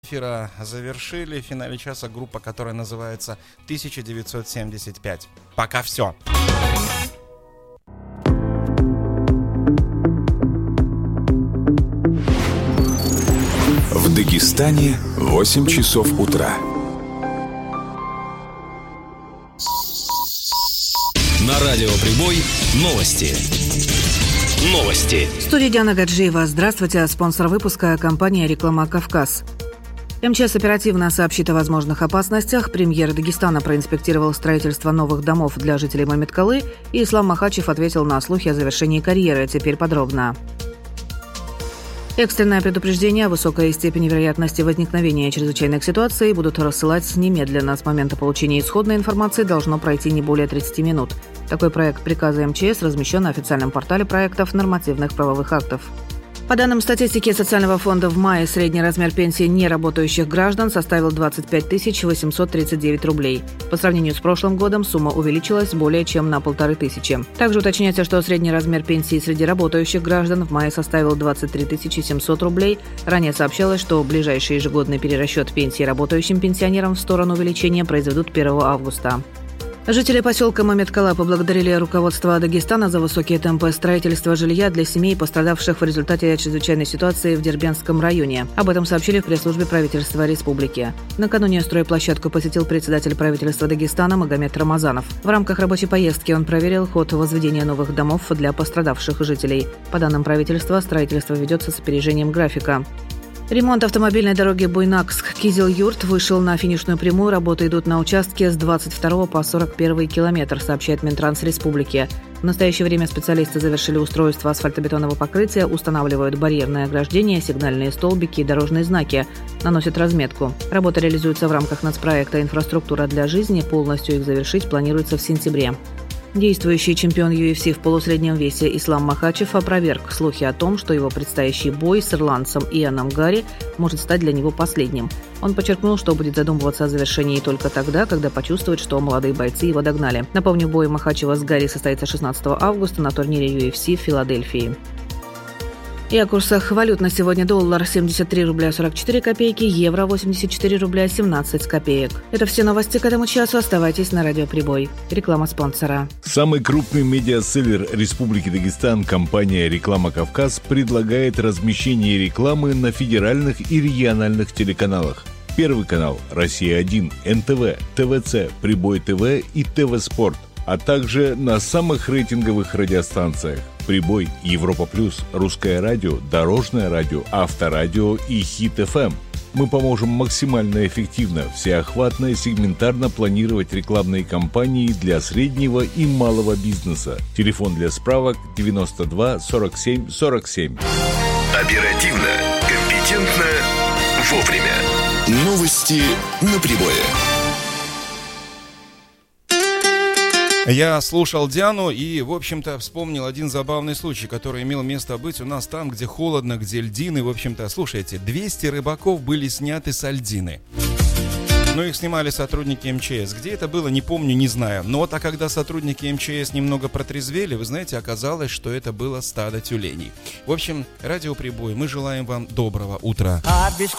Эфира завершили. В финале часа группа, которая называется 1975. Пока все. В Дагестане 8 часов утра. На радио «Прибой» новости. В студии Диана Гаджиева. Здравствуйте. Спонсор выпуска – компания «Реклама Кавказ». МЧС оперативно сообщит о возможных опасностях. Премьер Дагестана проинспектировал строительство новых домов для жителей Мамиткалы, и Ислам Махачев ответил на слухи о завершении карьеры. Теперь подробно. Экстренное предупреждение о высокой степени вероятности возникновения чрезвычайных ситуаций будут рассылать немедленно. С момента получения исходной информации должно пройти не более 30 минут. Такой проект приказа МЧС размещен на официальном портале проектов нормативных правовых актов. По данным статистики Социального фонда, в мае средний размер пенсии неработающих граждан составил 25 839 рублей. По сравнению с прошлым годом сумма увеличилась более чем на 1500. Также уточняется, что средний размер пенсии среди работающих граждан в мае составил 23 700 рублей. Ранее сообщалось, что ближайший ежегодный перерасчет пенсии работающим пенсионерам в сторону увеличения произведут 1 августа. Жители поселка Мамиткала поблагодарили руководство Дагестана за высокие темпы строительства жилья для семей, пострадавших в результате чрезвычайной ситуации в Дербентском районе. Об этом сообщили в пресс-службе правительства республики. Накануне стройплощадку посетил председатель правительства Дагестана Магомед Рамазанов. В рамках рабочей поездки он проверил ход возведения новых домов для пострадавших жителей. По данным правительства, строительство ведется с опережением графика. Ремонт автомобильной дороги Буйнакск-Кизил-Юрт вышел на финишную прямую. Работы идут на участке с 22 по 41 километр, сообщает Минтранс Республики. В настоящее время специалисты завершили устройство асфальтобетонного покрытия, устанавливают барьерное ограждение, сигнальные столбики и дорожные знаки, наносят разметку. Работа реализуется в рамках нацпроекта «Инфраструктура для жизни». Полностью их завершить планируется в сентябре. Действующий чемпион UFC в полусреднем весе Ислам Махачев опроверг слухи о том, что его предстоящий бой с ирландцем Ианом Гарри может стать для него последним. Он подчеркнул, что будет задумываться о завершении только тогда, когда почувствует, что молодые бойцы его догнали. Напомню, бой Махачева с Гарри состоится 16 августа на турнире UFC в Филадельфии. И о курсах валют на сегодня: доллар 73 рубля 44 копейки, евро 84 рубля 17 копеек. Это все новости к этому часу. Оставайтесь на радио «Прибой». Реклама спонсора. Самый крупный медиаселлер Республики Дагестан, компания «Реклама Кавказ», предлагает размещение рекламы на федеральных и региональных телеканалах. Первый канал «Россия-1», НТВ, ТВЦ, Прибой ТВ и ТВ Спорт, а также на самых рейтинговых радиостанциях: Прибой, Европа Плюс, Русское радио, Дорожное радио, Авторадио и Хит ФМ. Мы поможем максимально эффективно, всеохватно и сегментарно планировать рекламные кампании для среднего и малого бизнеса. Телефон для справок 92 47 47. Оперативно, компетентно, вовремя. Новости на Прибое. Я слушал Диану и, в общем-то, вспомнил один забавный случай, который имел место быть у нас там, где холодно, где льдины. В общем-то, слушайте, 200 рыбаков были сняты с льдины. Но их снимали сотрудники МЧС. Где это было, не помню, не знаю. Но вот, а когда сотрудники МЧС немного протрезвели, вы знаете, оказалось, что это было стадо тюленей. В общем, радио «Прибой», мы желаем вам доброго утра. А без